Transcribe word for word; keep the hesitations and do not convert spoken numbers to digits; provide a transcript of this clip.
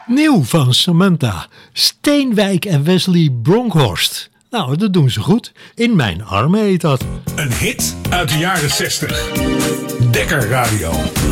Nieuw van Samantha, Steenwijk en Wesley Bronkhorst. Nou, dat doen ze goed. In mijn armen heet dat. Een hit uit de jaren zestig. Dekker Radio.